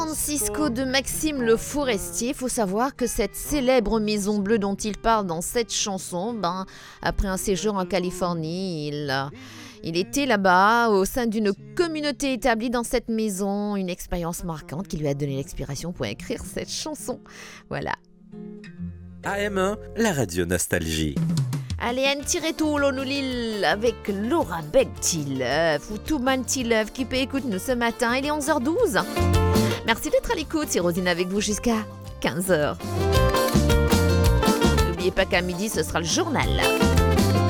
Francisco de Maxime Le Forestier, il faut savoir que cette célèbre maison bleue dont il parle dans cette chanson, après un séjour en Californie, il était là-bas au sein d'une communauté établie dans cette maison, une expérience marquante qui lui a donné l'inspiration pour écrire cette chanson. Voilà. AM1, la radio Nostalgie. Allez, un tireto l'onulil avec Laura Beg-T-Love ou Tout Man T-Love qui peut écouter nous ce matin. Il est 11h12. Merci d'être à l'écoute. C'est Rosine avec vous jusqu'à 15h. N'oubliez pas qu'à midi, ce sera le journal.